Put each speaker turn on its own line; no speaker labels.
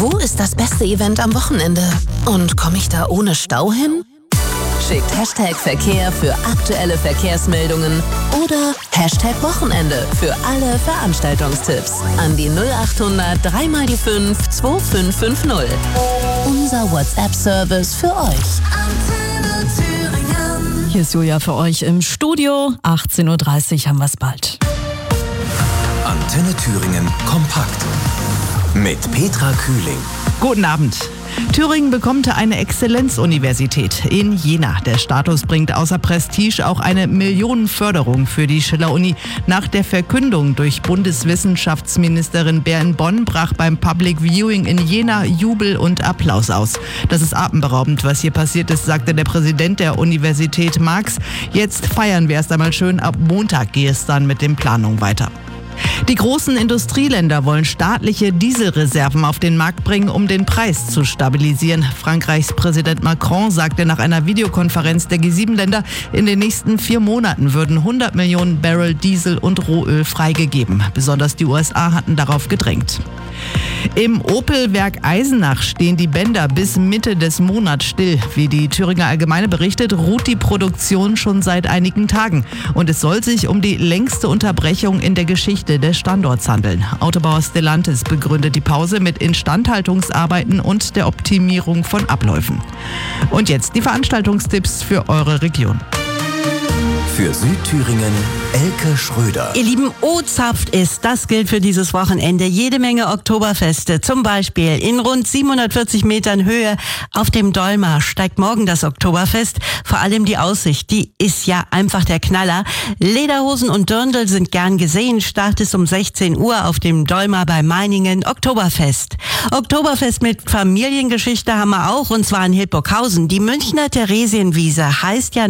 Wo ist das beste Event am Wochenende? Und komme ich da ohne Stau hin? Schickt #Verkehr für aktuelle Verkehrsmeldungen oder #Wochenende für alle Veranstaltungstipps an die 0800 3x5 2550. Unser WhatsApp-Service für euch.
Hier ist Julia für euch im Studio. 18.30 Uhr haben wir es bald.
Antenne Thüringen kompakt mit Petra Kühling.
Guten Abend. Thüringen bekommt eine Exzellenzuniversität in Jena. Der Status bringt außer Prestige auch eine Millionenförderung für die Schiller-Uni. Nach der Verkündung durch Bundeswissenschaftsministerin Baerbock brach beim Public Viewing in Jena Jubel und Applaus aus. Das ist atemberaubend, was hier passiert ist, sagte der Präsident der Universität Marx. Jetzt feiern wir erst einmal schön. Ab Montag gehe es dann mit den Planungen weiter. Die großen Industrieländer wollen staatliche Dieselreserven auf den Markt bringen, um den Preis zu stabilisieren. Frankreichs Präsident Macron sagte nach einer Videokonferenz der G7-Länder, in den nächsten 4 Monaten würden 100 Millionen Barrel Diesel und Rohöl freigegeben. Besonders die USA hatten darauf gedrängt. Im Opel-Werk Eisenach stehen die Bänder bis Mitte des Monats still. Wie die Thüringer Allgemeine berichtet, ruht die Produktion schon seit einigen Tagen. Und es soll sich um die längste Unterbrechung in der Geschichte des Standorts handeln. Autobauer Stellantis begründet die Pause mit Instandhaltungsarbeiten und der Optimierung von Abläufen. Und jetzt die Veranstaltungstipps für eure Region.
Für Südthüringen Elke Schröder.
Ihr Lieben, O-Zapft ist, das gilt für dieses Wochenende, jede Menge Oktoberfeste. Zum Beispiel in rund 740 Metern Höhe auf dem Dolmar steigt morgen das Oktoberfest. Vor allem die Aussicht, die ist ja einfach der Knaller. Lederhosen und Dirndl sind gern gesehen. Start ist um 16 Uhr auf dem Dolmar bei Meiningen. Oktoberfest. Oktoberfest mit Familiengeschichte haben wir auch, und zwar in Hildburghausen. Die Münchner Theresienwiese heißt ja